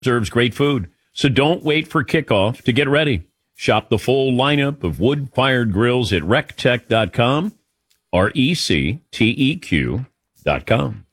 serves great food. So don't wait for kickoff to get ready. Shop the full lineup of wood-fired grills at recteq.com, RECTEQ.com.